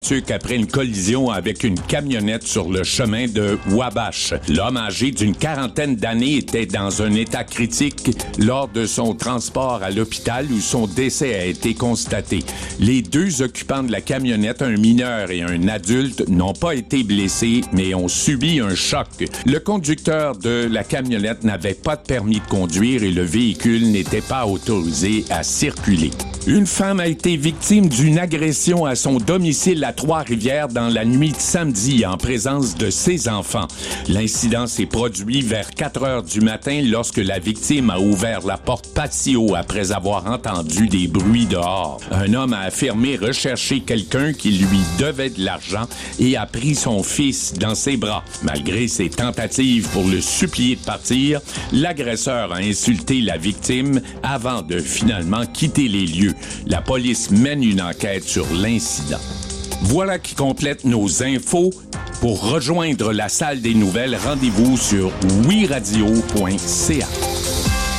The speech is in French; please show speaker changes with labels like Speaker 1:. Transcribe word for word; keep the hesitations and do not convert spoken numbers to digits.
Speaker 1: Après une collision avec une camionnette sur le chemin de Wabash. L'homme âgé d'une quarantaine d'années était dans un état critique lors de son transport à l'hôpital où son décès a été constaté. Les deux occupants de la camionnette, un mineur et un adulte, n'ont pas été blessés, mais ont subi un choc. Le conducteur de la camionnette n'avait pas de permis de conduire et le véhicule n'était pas autorisé à circuler. Une femme a été victime d'une agression à son domicile à Trois-Rivières dans la nuit de samedi en présence de ses enfants. L'incident s'est produit vers quatre heures du matin lorsque la victime a ouvert la porte patio après avoir entendu des bruits dehors. Un homme a affirmé rechercher quelqu'un qui lui devait de l'argent et a pris son fils dans ses bras. Malgré ses tentatives pour le supplier de partir, l'agresseur a insulté la victime avant de finalement quitter les lieux. La police mène une enquête sur l'incident. Voilà qui complète nos infos. Pour rejoindre la salle des nouvelles, rendez-vous sur oui radio point c a.